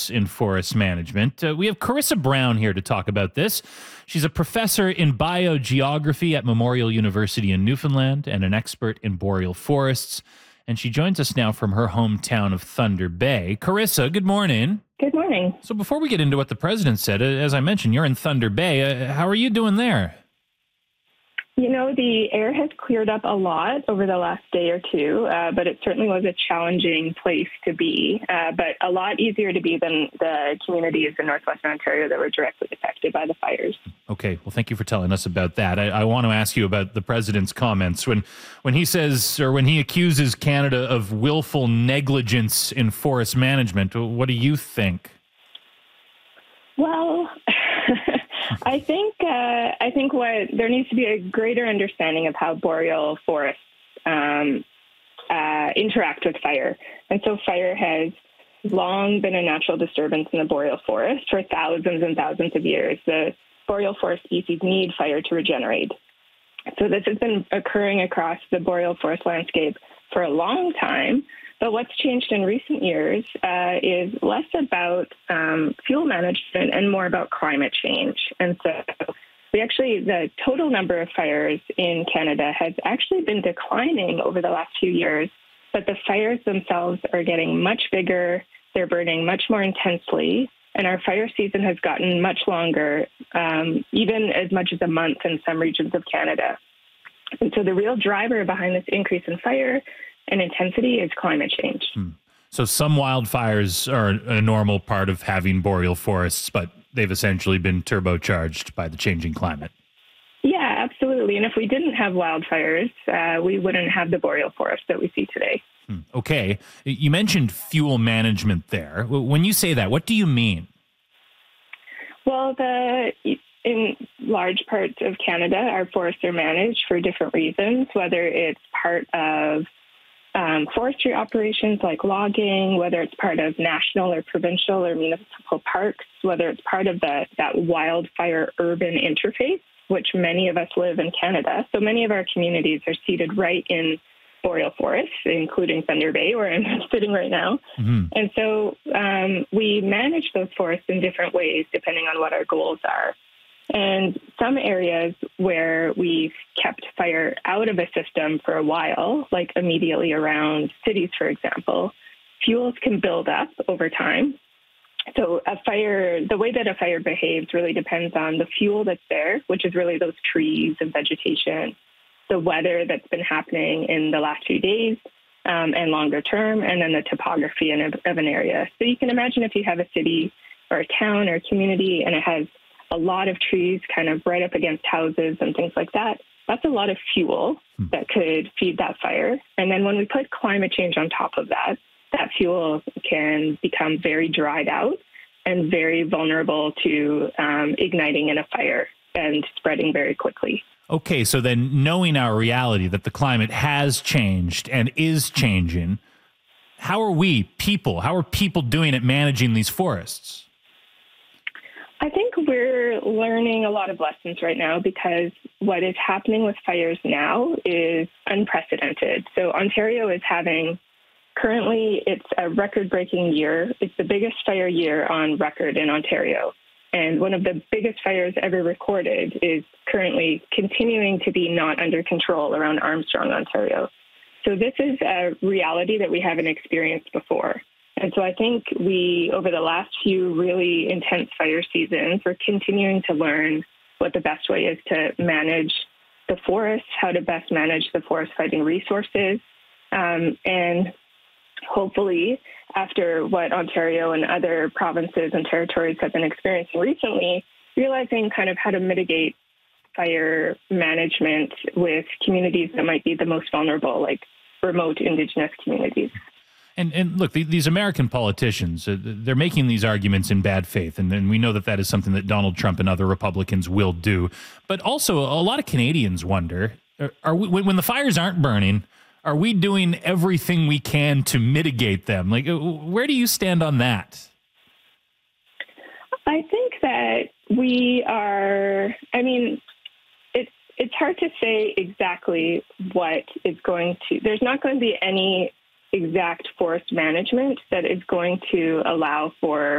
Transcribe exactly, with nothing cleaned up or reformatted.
in forest management. Uh, we have Carissa Brown here to talk about this. She's a professor in biogeography at Memorial University in Newfoundland and an expert in boreal forests. And she joins us now from her hometown of Thunder Bay. Carissa, good morning. Good morning. So before we get into what the president said, uh, as I mentioned, you're in Thunder Bay. Uh, how are you doing there? You know, the air has cleared up a lot over the last day or two, uh, but it certainly was a challenging place to be, uh, but a lot easier to be than the communities in northwestern Ontario that were directly affected by the fires. Okay, well, thank you for telling us about that. I, I want to ask you about the president's comments. When, when he says, or when he accuses Canada of willful negligence in forest management, what do you think? Well, I think uh, I think what there needs to be a greater understanding of how boreal forests um, uh, interact with fire, and so fire has long been a natural disturbance in the boreal forest for thousands and thousands of years. The boreal forest species need fire to regenerate, so this has been occurring across the boreal forest landscape for a long time. But what's changed in recent years uh, is less about um, fuel management and more about climate change. And so we actually, the total number of fires in Canada has actually been declining over the last few years, but the fires themselves are getting much bigger, they're burning much more intensely, and our fire season has gotten much longer, um, even as much as a month in some regions of Canada. And so the real driver behind this increase in fire and intensity is climate change. Hmm. So some wildfires are a normal part of having boreal forests, but they've essentially been turbocharged by the changing climate. Yeah, absolutely. And if we didn't have wildfires, uh, we wouldn't have the boreal forest that we see today. Hmm. Okay. You mentioned fuel management there. When you say that, what do you mean? Well, the in large parts of Canada, our forests are managed for different reasons, whether it's part of Um, forestry operations like logging, whether it's part of national or provincial or municipal parks, whether it's part of the, that wildfire urban interface, which many of us live in Canada. So many of our communities are seated right in boreal forests, including Thunder Bay, where I'm sitting right now. Mm-hmm. And so um, we manage those forests in different ways, depending on what our goals are. And some areas where we've kept fire out of a system for a while, like immediately around cities, for example, fuels can build up over time. So a fire, the way that a fire behaves really depends on the fuel that's there, which is really those trees and vegetation, the weather that's been happening in the last few days um, and longer term, and then the topography of, of an area. So you can imagine if you have a city or a town or a community and it has a lot of trees kind of right up against houses and things like that, that's a lot of fuel that could feed that fire. And then when we put climate change on top of that, that fuel can become very dried out and very vulnerable to um, igniting in a fire and spreading very quickly. Okay, so then knowing our reality that the climate has changed and is changing, how are we, people, how are people doing at managing these forests? I think we're learning a lot of lessons right now because what is happening with fires now is unprecedented. So Ontario is having, currently it's a record-breaking year. It's the biggest fire year on record in Ontario. And one of the biggest fires ever recorded is currently continuing to be not under control around Armstrong, Ontario. So this is a reality that we haven't experienced before. And so I think we, over the last few really intense fire seasons, we're continuing to learn what the best way is to manage the forest, how to best manage the forest fighting resources. Um, and hopefully, after what Ontario and other provinces and territories have been experiencing recently, realizing kind of how to mitigate fire management with communities that might be the most vulnerable, like remote Indigenous communities. And and look, the, these American politicians, uh, they're making these arguments in bad faith, and, and we know that that is something that Donald Trump and other Republicans will do. But also, a lot of Canadians wonder, are, are we, when the fires aren't burning, are we doing everything we can to mitigate them? Like, where do you stand on that? I think that we are, I mean, it's, it's hard to say exactly what is going to, there's not going to be any exact forest management that is going to allow for